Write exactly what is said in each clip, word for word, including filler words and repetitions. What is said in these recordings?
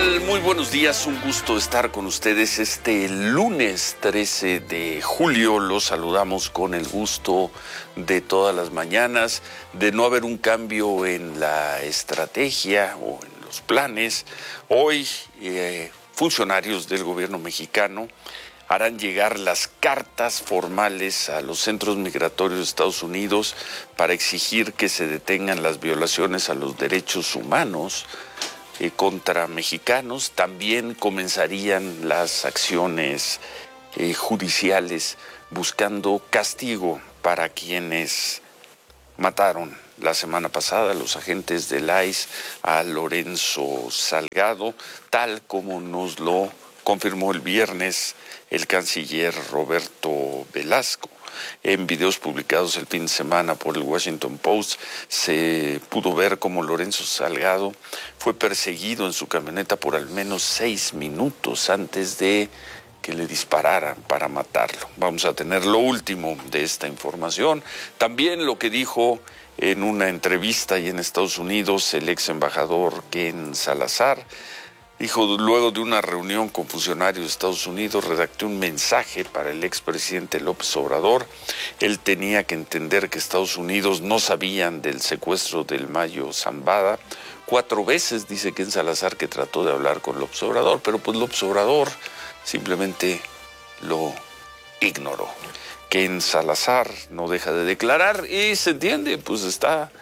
tal? Muy buenos días, un gusto estar con ustedes este lunes trece de julio. Los saludamos con el gusto de todas las mañanas, de no haber un cambio en la estrategia o en los planes. Hoy eh, funcionarios del gobierno mexicano harán llegar las cartas formales a los centros migratorios de Estados Unidos para exigir que se detengan las violaciones a los derechos humanos eh, contra mexicanos. También comenzarían las acciones eh, judiciales buscando castigo para quienes mataron la semana pasada los agentes del I C E a Lorenzo Salgado, tal como nos lo confirmó el viernes el canciller Roberto Velasco. En videos publicados el fin de semana por el Washington Post se pudo ver cómo Lorenzo Salgado fue perseguido en su camioneta por al menos seis minutos antes de que le dispararan para matarlo. Vamos a tener lo último de esta información. También lo que dijo en una entrevista y en Estados Unidos el ex embajador Ken Salazar. Dijo, luego de una reunión con funcionarios de Estados Unidos, redacté un mensaje para el expresidente López Obrador. Él tenía que entender que Estados Unidos no sabían del secuestro del Mayo Zambada. Cuatro veces dice Ken Salazar que trató de hablar con López Obrador, pero pues López Obrador simplemente lo ignoró. Ken Salazar no deja de declarar y se entiende, pues está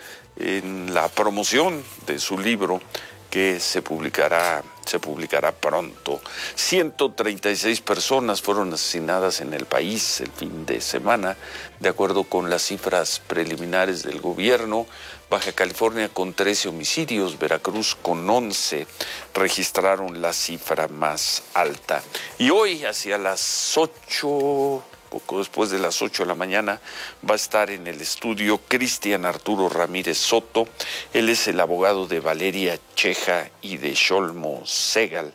en la promoción de su libro que se publicará, se publicará pronto. ciento treinta y seis personas fueron asesinadas en el país el fin de semana, de acuerdo con las cifras preliminares del gobierno. Baja California con trece homicidios, Veracruz con once, registraron la cifra más alta. Y hoy, hacia las ocho... poco después de las ocho de la mañana, va a estar en el estudio Cristian Arturo Ramírez Soto. Él es el abogado de Valeria Cheja y de Xolmo Segal,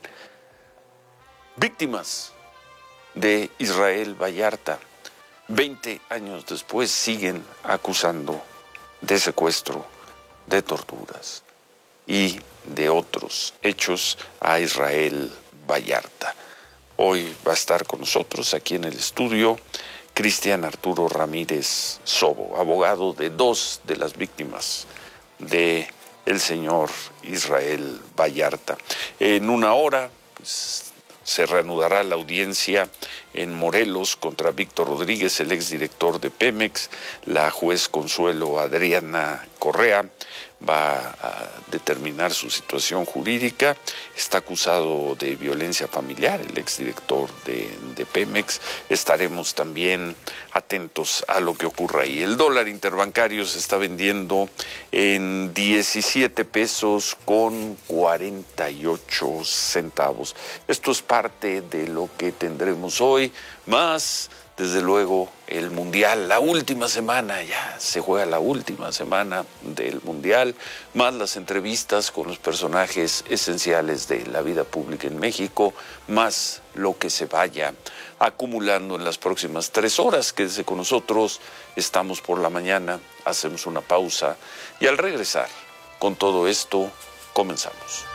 víctimas de Israel Vallarta. Veinte años después siguen acusando de secuestro, de torturas y de otros hechos a Israel Vallarta. Hoy va a estar con nosotros aquí en el estudio Cristian Arturo Ramírez Sobo, abogado de dos de las víctimas de el señor Israel Vallarta. En una hora pues, se reanudará la audiencia en Morelos contra Víctor Rodríguez, el exdirector de Pemex. La juez Consuelo Adriana Correa va a determinar su situación jurídica. Está acusado de violencia familiar el exdirector de, de Pemex. Estaremos también atentos a lo que ocurra ahí. El dólar interbancario se está vendiendo en diecisiete pesos con cuarenta y ocho centavos. Esto es parte de lo que tendremos hoy, más desde luego el Mundial, la última semana, ya se juega la última semana del Mundial, más las entrevistas con los personajes esenciales de la vida pública en México, más lo que se vaya acumulando en las próximas tres horas. Quédese con nosotros, estamos por la mañana, hacemos una pausa y al regresar con todo esto comenzamos.